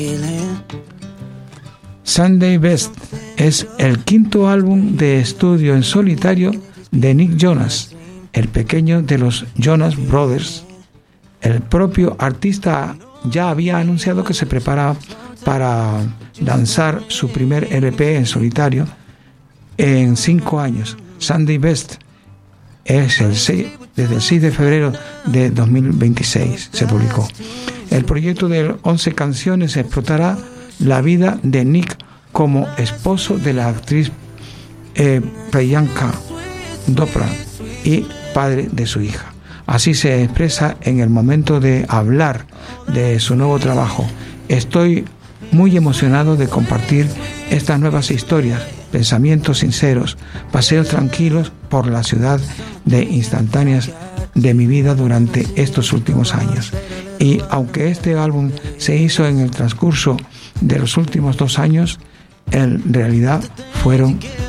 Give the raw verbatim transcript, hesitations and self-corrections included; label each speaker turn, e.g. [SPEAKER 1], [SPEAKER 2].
[SPEAKER 1] Sunday Best es el quinto álbum de estudio en solitario de Nick Jonas, el pequeño de los Jonas Brothers. El propio artista ya había anunciado que se prepara para lanzar su primer L P en solitario en cinco años. Sunday Best es el seis, desde el seis de febrero de dos mil veintiséis se publicó. El proyecto de once canciones explotará la vida de Nick como esposo de la actriz eh, Priyanka Chopra y padre de su hija. Así se expresa en el momento de hablar de su nuevo trabajo. Estoy muy emocionado de compartir estas nuevas historias, pensamientos sinceros, paseos tranquilos por la ciudad de instantáneas de mi vida durante estos últimos años. Y aunque este álbum se hizo en el transcurso de los últimos dos años, en realidad fueron